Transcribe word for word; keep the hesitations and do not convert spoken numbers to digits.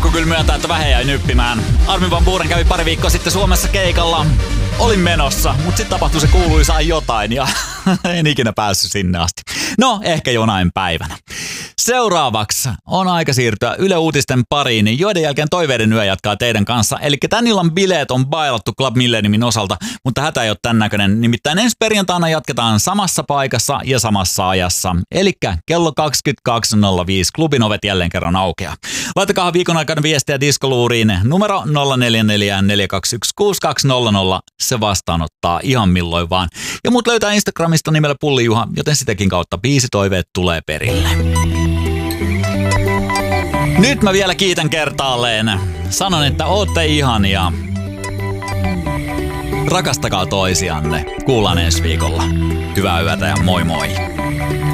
Pakko kyllä myöntää, että vähän jäi nyppimään. Armin van Buuren kävi pari viikkoa sitten Suomessa keikalla. Olin menossa, mutta sitten tapahtui se kuuluisa jotain ja en ikinä päässyt sinne asti. No, ehkä jonain päivänä. Seuraavaksi on aika siirtyä Yle Uutisten pariin, joiden jälkeen Toiveiden yö jatkaa teidän kanssa. Eli tän illan bileet on bailattu Club Millenniumin osalta, mutta hätä ei ole tän näköinen. Nimittäin ensi perjantaina jatketaan samassa paikassa ja samassa ajassa. Eli kello kaksikymmentäkaksi nolla viisi klubin ovet jälleen kerran aukeaa. Laittakaa viikon aikana viestiä diskoluuriin numero nolla neljä neljä neljä kaksi yksi kuusi kaksi nolla nolla. Se vastaanottaa ihan milloin vaan. Ja mut löytää Instagramista nimellä Pulli-Juha, joten sitäkin kautta biisitoiveet tulee perille. Nyt mä vielä kiitän kertaalleen. Sanon, että ootte ihania. Rakastakaa toisianne. Kuullaan ensi viikolla. Hyvää yötä ja moi moi.